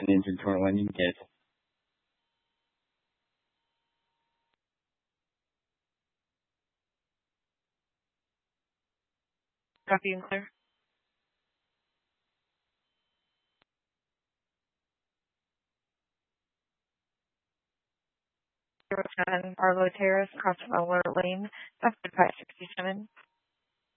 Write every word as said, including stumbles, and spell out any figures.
and inventory when you get. Copy and clear. zero ten Arlo Terrace, Crossville Lane, F five sixty-seven.